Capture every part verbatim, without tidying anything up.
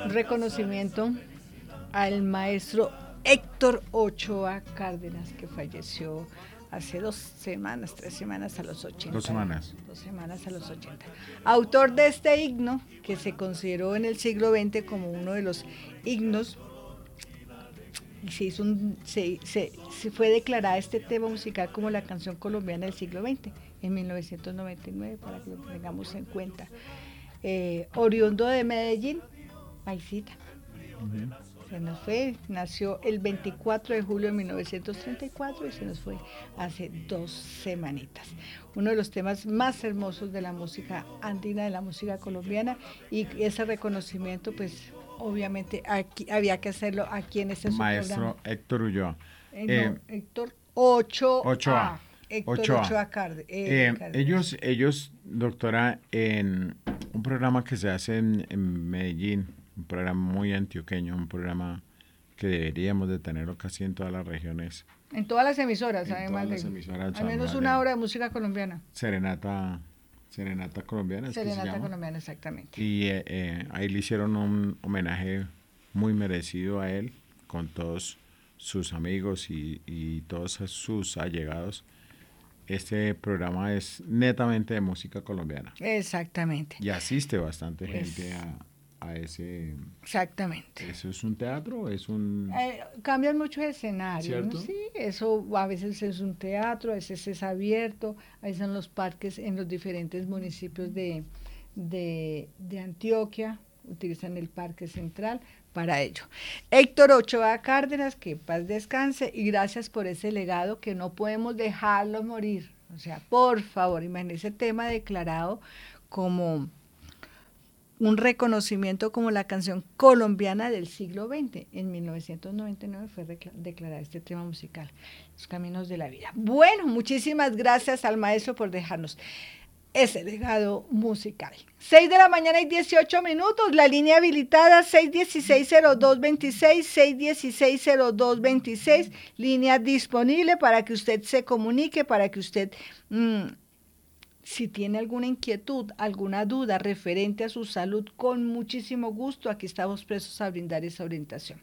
Un reconocimiento al maestro Héctor Ochoa Cárdenas, que falleció hace dos semanas, tres semanas a los ochenta. Dos semanas. Dos semanas a los ochenta. Autor de este himno, que se consideró en el siglo veinte como uno de los himnos, y se, hizo un, se, se, se fue declarada este tema musical como la canción colombiana del siglo veinte, en mil novecientos noventa y nueve, para que lo tengamos en cuenta. Eh, oriundo de Medellín, paisita. Uh-huh. Se nos fue, nació el veinticuatro de julio de mil novecientos treinta y cuatro y se nos fue hace dos semanitas. Uno de los temas más hermosos de la música andina, de la música colombiana, y ese reconocimiento, pues obviamente aquí había que hacerlo aquí en este Maestro programa. Héctor Ulloa. Eh, no, eh, Héctor Ochoa. Ochoa. Héctor Ochoa. Ochoa Cárdenas. Eh, eh, ellos, ellos, doctora, en un programa que se hace en, en Medellín, un programa muy antioqueño, un programa que deberíamos de tenerlo casi en todas las regiones. En todas las emisoras, en además todas de... las emisoras, al menos una hora de música colombiana. Serenata, Serenata colombiana. ¿Es Serenata que se llama? colombiana, exactamente. Y eh, eh, ahí le hicieron un homenaje muy merecido a él, con todos sus amigos y, y todos sus allegados. Este programa es netamente de música colombiana. Exactamente. Y asiste bastante pues, gente a, a ese... Exactamente. ¿Eso es un teatro? ¿Es un...? Eh, cambian muchos escenarios, ¿no? Sí, eso a veces es un teatro, a veces es abierto, a veces en los parques, en los diferentes municipios de, de, de Antioquia, utilizan el Parque Central para ello. Héctor Ochoa Cárdenas, que paz descanse, y gracias por ese legado que no podemos dejarlo morir. O sea, por favor, imagínense ese tema declarado como un reconocimiento como la canción colombiana del siglo veinte. En mil novecientos noventa y nueve fue declarado este tema musical, Los Caminos de la Vida. Bueno, muchísimas gracias al maestro por dejarnos ese legado musical. seis de la mañana y dieciocho minutos, la línea habilitada seis dieciséis, cero dos veintiséis, seis dieciséis, cero dos veintiséis, línea disponible para que usted se comunique, para que usted, mmm, si tiene alguna inquietud, alguna duda referente a su salud, con muchísimo gusto, aquí estamos prestos a brindar esa orientación.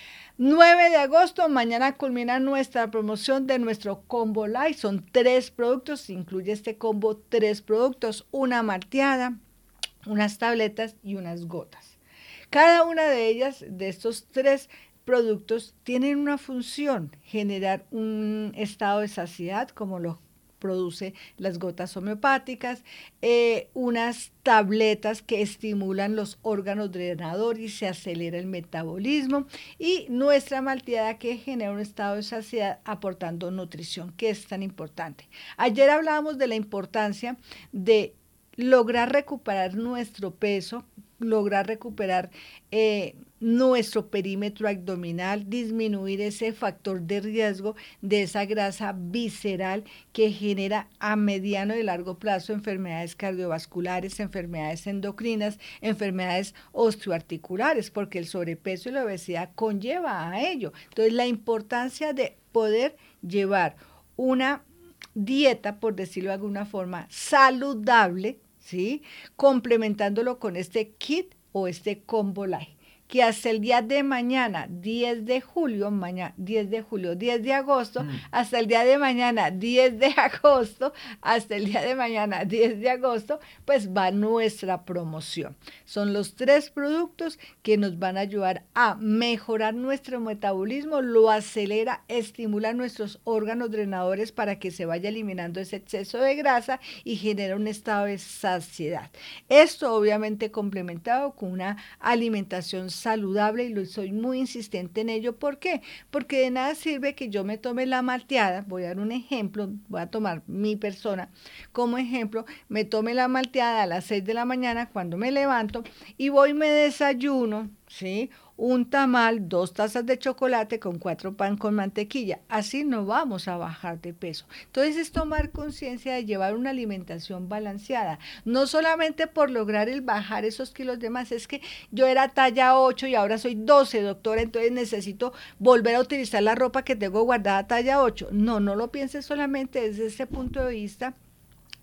nueve de agosto, mañana culmina nuestra promoción de nuestro Combo Light. Son tres productos, incluye este combo tres productos, una malteada, unas tabletas y unas gotas. Cada una de ellas, de estos tres productos, tienen una función, generar un estado de saciedad, como lo produce las gotas homeopáticas, eh, unas tabletas que estimulan los órganos drenadores y se acelera el metabolismo, y nuestra malteada que genera un estado de saciedad aportando nutrición, que es tan importante. Ayer hablábamos de la importancia de lograr recuperar nuestro peso, lograr recuperar eh, nuestro perímetro abdominal, disminuir ese factor de riesgo de esa grasa visceral que genera a mediano y largo plazo enfermedades cardiovasculares, enfermedades endocrinas, enfermedades osteoarticulares, porque el sobrepeso y la obesidad conlleva a ello. Entonces, la importancia de poder llevar una dieta, por decirlo de alguna forma, saludable, ¿sí? Complementándolo con este kit o este combo light, que hasta el día de mañana, diez de julio, mañana, diez de julio, diez de agosto, mm. hasta el día de mañana, diez de agosto, hasta el día de mañana, diez de agosto, pues va nuestra promoción. Son los tres productos que nos van a ayudar a mejorar nuestro metabolismo, lo acelera, estimula nuestros órganos drenadores para que se vaya eliminando ese exceso de grasa y genera un estado de saciedad. Esto obviamente complementado con una alimentación saludable, y lo soy muy insistente en ello. ¿Por qué? Porque de nada sirve que yo me tome la malteada, voy a dar un ejemplo, voy a tomar mi persona como ejemplo, me tome la malteada a las seis de la mañana cuando me levanto y voy y me desayuno, ¿sí? Un tamal, dos tazas de chocolate con cuatro pan con mantequilla. Así no vamos a bajar de peso. Entonces es tomar conciencia de llevar una alimentación balanceada. No solamente por lograr el bajar esos kilos de más, es que yo era talla ocho y ahora soy doce, doctora, entonces necesito volver a utilizar la ropa que tengo guardada talla ocho. No, no lo pienses solamente desde ese punto de vista,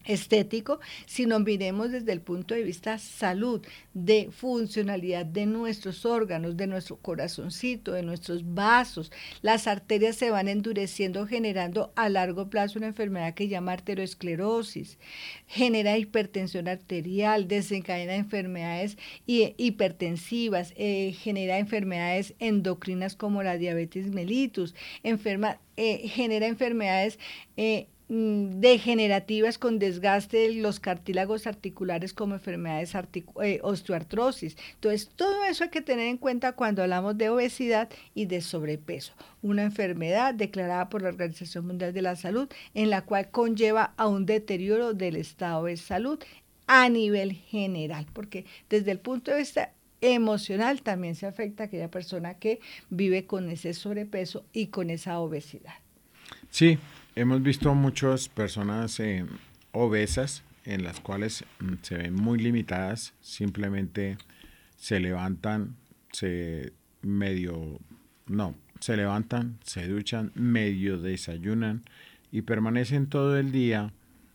estético, sino miremos desde el punto de vista salud, de funcionalidad de nuestros órganos, de nuestro corazoncito, de nuestros vasos. Las arterias se van endureciendo, generando a largo plazo una enfermedad que se llama arteriosclerosis, genera hipertensión arterial, desencadena enfermedades hipertensivas, eh, genera enfermedades endocrinas como la diabetes mellitus, enferma, eh, genera enfermedades eh, degenerativas con desgaste de los cartílagos articulares como enfermedades articu- eh, osteoartrosis. Entonces, todo eso hay que tener en cuenta cuando hablamos de obesidad y de sobrepeso, una enfermedad declarada por la Organización Mundial de la Salud, en la cual conlleva a un deterioro del estado de salud a nivel general, porque desde el punto de vista emocional también se afecta a aquella persona que vive con ese sobrepeso y con esa obesidad. Sí. Hemos visto muchas personas eh, obesas en las cuales mm, se ven muy limitadas, simplemente se levantan, se medio, no, se levantan, se duchan, medio desayunan y permanecen todo el día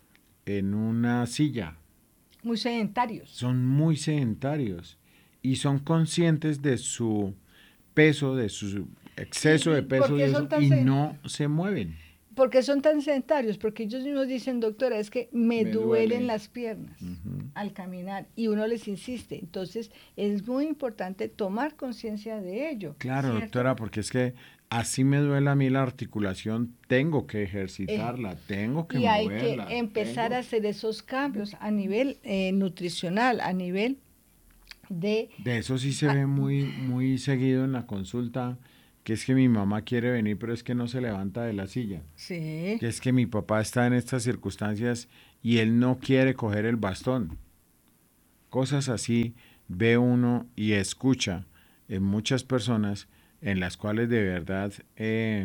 en una silla. Muy sedentarios. Son muy sedentarios y son conscientes de su peso, de su exceso de peso y, eso, y no se mueven. ¿Por qué son tan sedentarios? Porque ellos mismos dicen, doctora, es que me, me duelen duele. las piernas uh-huh. al caminar, y uno les insiste. Entonces, es muy importante tomar conciencia de ello. Claro, ¿cierto? Doctora, porque es que así me duele a mí la articulación, tengo que ejercitarla, eh, tengo que y moverla. Y hay que empezar tengo... a hacer esos cambios a nivel eh, nutricional, a nivel de... De eso sí se ve muy, muy seguido en la consulta, que es que mi mamá quiere venir, pero es que no se levanta de la silla. Sí. Que es que mi papá está en estas circunstancias y él no quiere coger el bastón. Cosas así ve uno y escucha en muchas personas en las cuales de verdad, eh,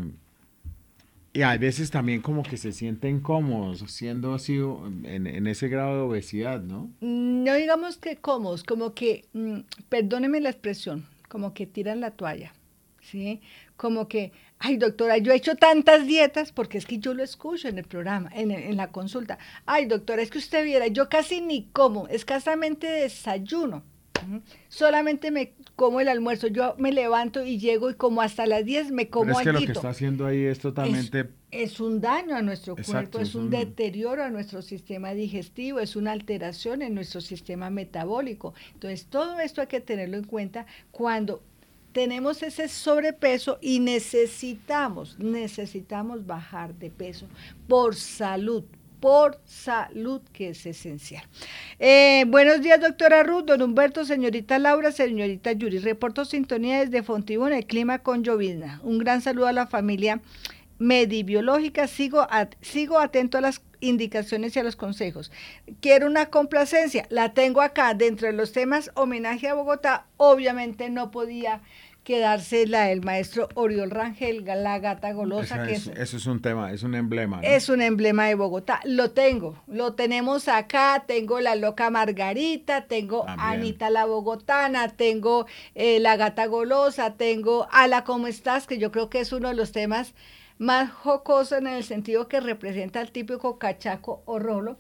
y a veces también como que se sienten cómodos siendo así en, en ese grado de obesidad, ¿no? No digamos que cómodos, como que, mmm, perdóneme la expresión, como que tiran la toalla. ¿Sí? Como que, ay doctora, yo he hecho tantas dietas, porque es que yo lo escucho en el programa, en, el, en la consulta. Ay doctora, es que usted viera, yo casi ni como, escasamente desayuno. ¿Mm? Solamente me como el almuerzo, yo me levanto y llego y como hasta las diez me como alguito. Pero es que alguito. Lo que está haciendo ahí es totalmente... Es, es un daño a nuestro Exacto, cuerpo, es, es un, un deterioro a nuestro sistema digestivo, es una alteración en nuestro sistema metabólico. Entonces, todo esto hay que tenerlo en cuenta cuando tenemos ese sobrepeso y necesitamos, necesitamos bajar de peso por salud, por salud, que es esencial. Eh, buenos días, doctora Ruth, don Humberto, señorita Laura, señorita Yuri. Reporto sintonía desde Fontibón, el clima con llovizna. Un gran saludo a la familia Medibiológica. Sigo, at, sigo atento a las indicaciones y a los consejos. Quiero una complacencia, la tengo acá. Dentro de los temas homenaje a Bogotá, obviamente no podía quedarse la del maestro Oriol Rangel, la gata golosa. Esa que es, es, eso es un tema, es un emblema, ¿no? Es un emblema de Bogotá. Lo tengo, lo tenemos acá. Tengo la loca Margarita, tengo También. Anita la Bogotana, tengo eh, la gata golosa, tengo Ala, ¿cómo estás? Que yo creo que es uno de los temas más jocosos en el sentido que representa al típico cachaco o rolo,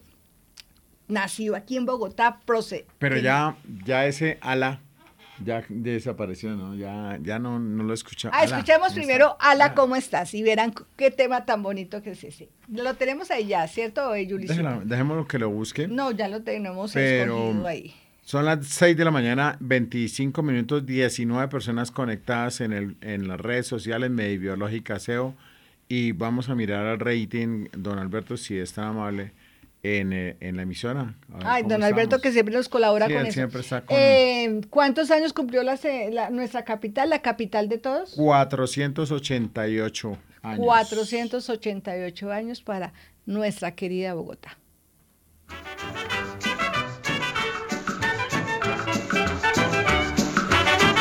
nacido aquí en Bogotá, procede. Pero ya, ya ese Ala ya desapareció, ¿no? Ya, ya no, no lo escuchamos. Ah, escuchemos primero está? Ala, ¿cómo estás? Y verán qué tema tan bonito que es ese. Lo tenemos ahí ya, ¿cierto, Juli? Dejémoslo que lo busque. No, ya lo tenemos pero escogido ahí. Son las seis de la mañana, veinticinco minutos, diecinueve personas conectadas en, el, en las redes sociales, Medibiológica S E O, y vamos a mirar al rating, don Alberto, si es tan amable, en, en la emisora. Ay, don Alberto, estamos. Que siempre nos colabora sí, con él eso. Siempre está con... eh, ¿Cuántos años cumplió la, la, nuestra capital, la capital de todos? cuatrocientos ochenta y ocho años. cuatrocientos ochenta y ocho años para nuestra querida Bogotá.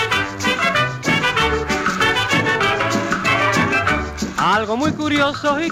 Algo muy curioso y